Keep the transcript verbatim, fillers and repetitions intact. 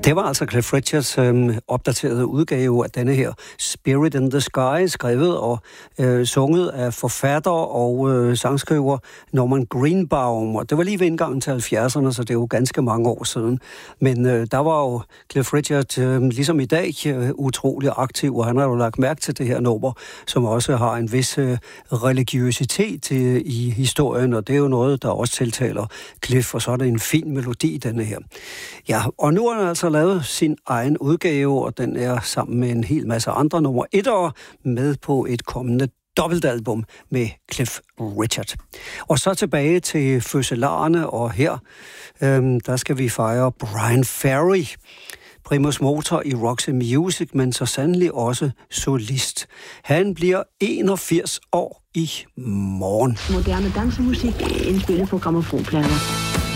Det var altså Cliff Richards øh, opdaterede udgave af denne her Spirit in the Sky, skrevet og øh, sunget af forfatter og øh, sangskriver Norman Greenbaum. Og det var lige ved indgangen til halvfjerdserne, så det er jo ganske mange år siden. Men øh, der var jo Cliff Richard, øh, ligesom i dag, øh, utrolig aktiv, og han har jo lagt mærke til det her nummer, som også har en vis øh, religiøsitet øh, i historien, og det er jo noget, der også tiltaler Cliff, og så er det en fin melodi, denne her. Ja, og nu har han altså lavet sin egen udgave, og den er sammen med en hel masse andre nummer etter med på et kommende dobbeltalbum med Cliff Richard. Og så tilbage til fødselarerne, og her øhm, der skal vi fejre Bryan Ferry, primus motor i Roxy Music, men så sandelig også solist. Han bliver enogfirs år i morgen. Moderne dansemusik indspillet på grammofonplader.